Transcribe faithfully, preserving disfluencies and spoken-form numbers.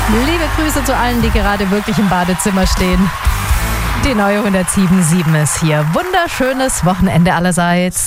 Liebe Grüße zu allen, die gerade wirklich im Badezimmer stehen. Die neue hundertsieben Komma sieben ist hier. Wunderschönes Wochenende allerseits.